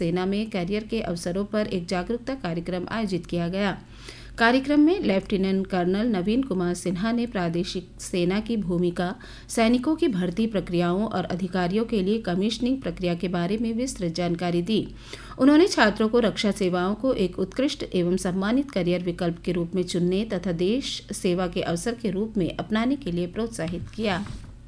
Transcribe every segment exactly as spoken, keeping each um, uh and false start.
सेना में करियर के अवसरों पर एक जागरूकता कार्यक्रम आयोजित किया गया। कार्यक्रम में लेफ्टिनेंट कर्नल नवीन कुमार सिन्हा ने प्रादेशिक सेना की भूमिका, सैनिकों की भर्ती प्रक्रियाओं और अधिकारियों के लिए कमीशनिंग प्रक्रिया के बारे में विस्तृत जानकारी दी। उन्होंने छात्रों को रक्षा सेवाओं को एक उत्कृष्ट एवं सम्मानित करियर विकल्प के रूप में चुनने तथा देश सेवा के अवसर के रूप में अपनाने के लिए प्रोत्साहित किया।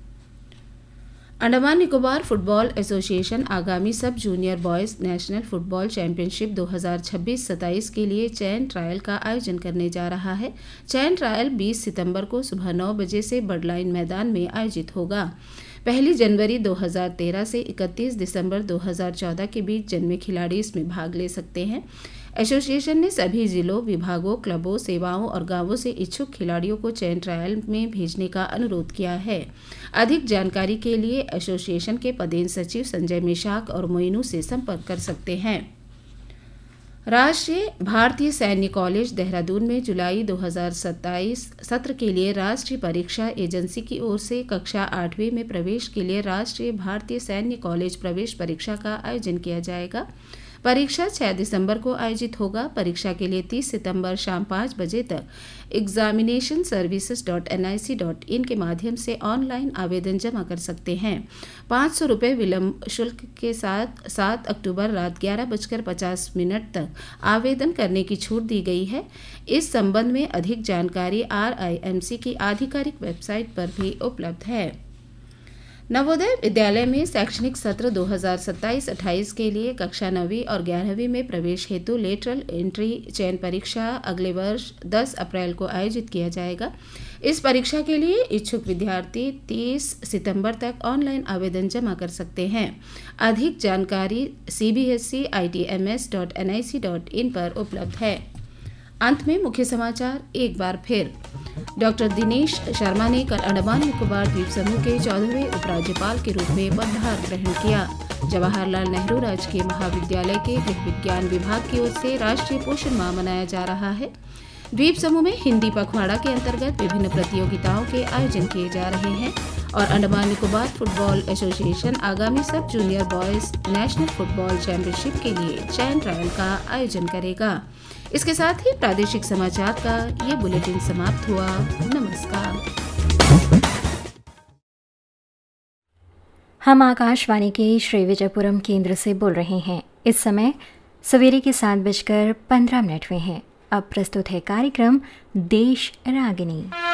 अंडमान निकोबार फुटबॉल एसोसिएशन आगामी सब junior boys national football championship दो हज़ार छब्बीस सत्ताईस के लिए चयन ट्रायल का आयोजन करने जा रहा है। चयन ट्रायल बीस सितंबर को सुबह नौ बजे से बर्डलाइन मैदान में आयोजित होगा। पहली जनवरी दो हज़ार तेरह से इकतीस दिसंबर दो हज़ार चौदह के बीच जन्मे खिलाड़ी इसमें भाग ले सकते हैं। एसोसिएशन ने सभी जिलों, विभागों, क्लबों, सेवाओं और गांवों से इच्छुक खिलाड़ियों को चयन ट्रायल में भेजने का अनुरोध किया है। अधिक जानकारी के लिए एसोसिएशन के पदेन सचिव संजय मिशाक और मोइनू से संपर्क कर सकते हैं। राष्ट्रीय भारतीय सैन्य कॉलेज देहरादून में जुलाई दो हज़ार सत्ताईस सत्र के लिए राष्ट्रीय परीक्षा एजेंसी की ओर से कक्षा आठवीं में प्रवेश के लिए राष्ट्रीय भारतीय सैन्य कॉलेज प्रवेश परीक्षा का आयोजन किया जाएगा। परीक्षा छह दिसंबर को आयोजित होगा। परीक्षा के लिए तीस सितंबर शाम पाँच बजे तक examination services dot N I C dot in के माध्यम से ऑनलाइन आवेदन जमा कर सकते हैं। पाँच सौ रुपये विलंब शुल्क के साथ सात अक्टूबर रात ग्यारह बजकर पचास मिनट तक आवेदन करने की छूट दी गई है। इस संबंध में अधिक जानकारी आर आई एम सी की आधिकारिक वेबसाइट पर भी उपलब्ध है। नवोदय विद्यालय में शैक्षणिक सत्र दो हज़ार सत्ताईस अट्ठाईस के लिए कक्षा नवीं और ग्यारहवीं में प्रवेश हेतु लेटरल एंट्री चयन परीक्षा अगले वर्ष दस अप्रैल को आयोजित किया जाएगा। इस परीक्षा के लिए इच्छुक विद्यार्थी तीस सितंबर तक ऑनलाइन आवेदन जमा कर सकते हैं। अधिक जानकारी C B S E I T M S dot N I C dot in पर उपलब्ध है। अंत में मुख्य समाचार एक बार फिर। डॉक्टर दिनेश शर्मा ने कल अंडमान निकोबार द्वीप समूह के चौदहवें उपराज्यपाल के रूप में पदभार ग्रहण किया। जवाहरलाल नेहरू राजकीय महाविद्यालय के गृह विज्ञान विभाग की ओर से राष्ट्रीय पोषण माह मनाया जा रहा है। द्वीप समूह में हिंदी पखवाड़ा के अंतर्गत विभिन्न प्रतियोगिताओं के आयोजन किए जा रहे हैं और अंडमान निकोबार फुटबॉल एसोसिएशन आगामी सब junior boys national football championship के लिए चयन ट्रायल का आयोजन करेगा। इसके साथ ही प्रादेशिक समाचार का ये बुलेटिन समाप्त हुआ। नमस्कार। हम आकाशवाणी के श्री विजयपुरम केंद्र से बोल रहे हैं। इस समय सवेरे के सात बजकर पंद्रह मिनट में है। अब प्रस्तुत है कार्यक्रम देश रागिनी।